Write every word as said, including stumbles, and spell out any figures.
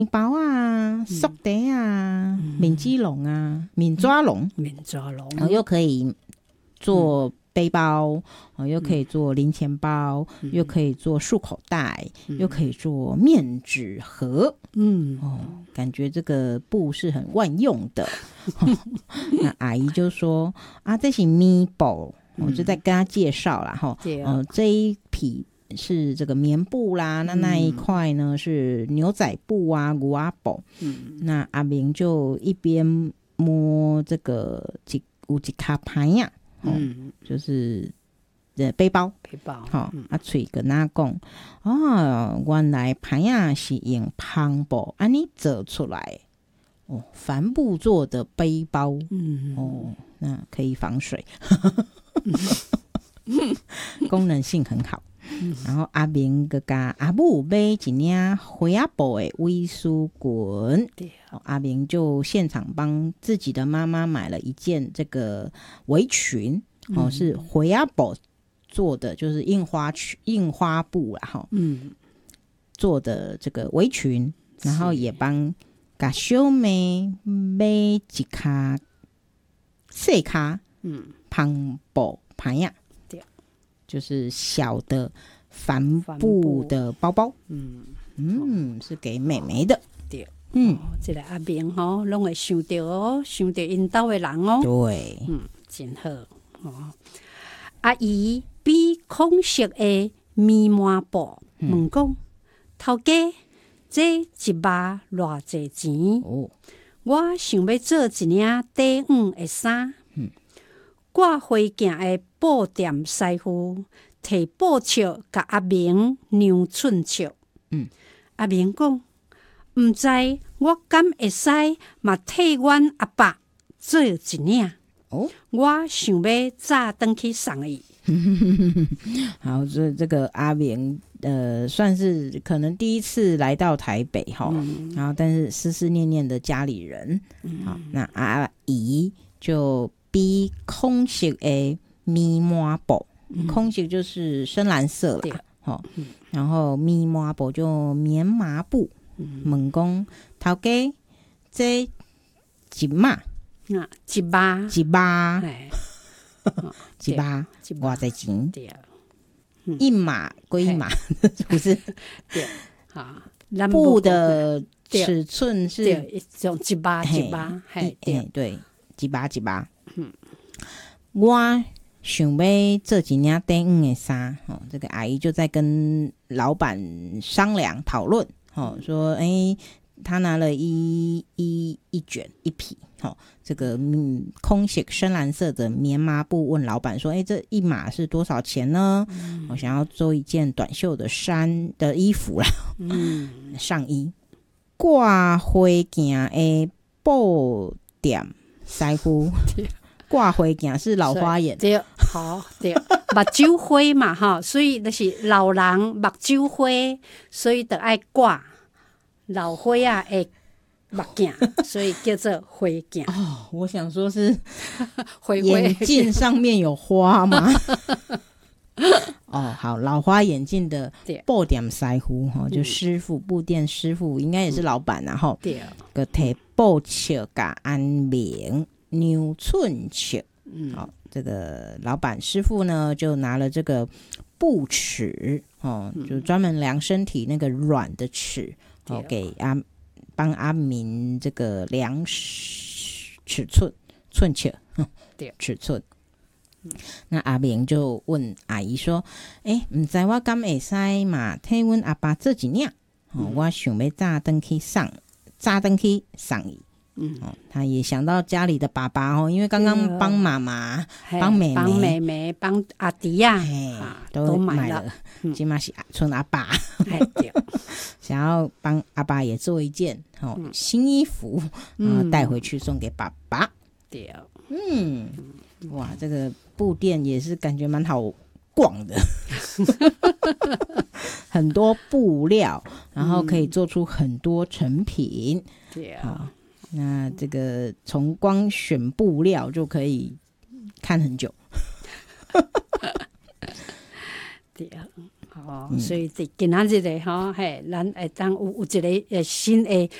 包啊、塑袋啊、面纸笼啊、面抓笼， 面抓笼， 然后又可以做背包，嗯、又可以做零钱包，嗯、又可以做束口袋，嗯、又可以做面纸盒。嗯，哦，感觉这个布是很万用的。哦、那阿姨就说啊，这是咪布，我就在跟她介绍啦。哈、哦，呃，这一匹是这个棉布啦，那那一块呢、嗯、是牛仔布啊、牛仔布。嗯，那阿明就一边摸这个一有一卡牌呀。嗯，就是呃背包， 背包， 好、哦嗯，啊，嘴跟他讲，哦，原来盘呀是用帆布安尼做出来，哦，帆布做的背包，嗯，哦，那可以防水，功能性很好。嗯、然后阿明个甲阿母买一领花仔布的卫生裙，哦，阿明就现场帮自己的妈妈买了一件这个围裙，哦，嗯、是花仔布做的，就是印花印花布啦，哈，嗯，做的这个围裙，然后也帮甲小妹买一卡细卡，嗯，帆布盘呀。就是小的帆布的包包，嗯嗯，是给妹妹的。 对，嗯，这个阿明吼，拢会想到哦，想到因兜的人哦。 对， 嗯，真好哦。阿姨比空色的棉麻布，问讲头家这一把偌济钱？哦，我想要做一领短袄的衫。嗯。挂花镜的布店师傅摕布尺甲阿明量寸尺，嗯，阿明讲，毋知我敢会使嘛替阮阿爸做一领。哦，我想要早回去送伊。 好，所以这个阿明呃，算是可能第一次来到台北哈，嗯、然后但是思思念念的家里人，嗯、好，那阿姨就。比空色的棉麻布，嗯、空色就是深蓝色啦，哦嗯、然后棉麻布就棉麻布。问讲头家这一码啊，一码一码，一码偌济钱？一码归一码，不是？ 对，啊， 布的尺寸是一种一码一码， 嘿，对，一码一码。嗯，我想要做一领短袄的衫，哦，这个阿姨就在跟老板商量讨论，哦，说，哎、欸，他拿了一一一卷一匹，哦，这个嗯空色深蓝色的棉麻布，问老板说，哎、欸，这一码是多少钱呢？嗯、我想要做一件短袖的衫的衣服啦，嗯，上衣，挂花镜的布店师傅。挂花镜是老花眼， 对，好对，目睭花嘛哈，所以就是老人目睭花，所以就爱挂老花啊的目镜，所以叫做花镜。 哦，我想说是眼镜上面有花吗？哦，好，老花眼镜的布店师傅哈，就师傅布店师傅，应该也是老板然后对，个摕布尺甲安明。牛寸尺，嗯，好、哦，这个老板师傅呢，就拿了这个布尺，哦，嗯、就专门量身体那个软的尺，哦，给阿帮阿明这个量尺寸寸尺，对，尺寸。嗯、那阿明就问阿姨说：“哎，唔知我敢会使嘛？替阮阿爸做一领，哦，嗯、我想要早登去送，早登去送伊。”嗯、哦，他也想到家里的爸爸哦，因为刚刚帮妈妈、帮妹妹、 帮妹妹、帮阿弟呀、 啊，都买了，起码是村阿爸，想要帮阿爸也做一件哦、嗯、新衣服，然后带回去送给爸爸。对、嗯，嗯，哇，这个布店也是感觉蛮好逛的，很多布料，然后可以做出很多成品。对啊。哦，那这个从光选布料就可以看很久。 对啊， 哦，所以伫今仔日诶吼，嘿，咱会当有有一个诶新诶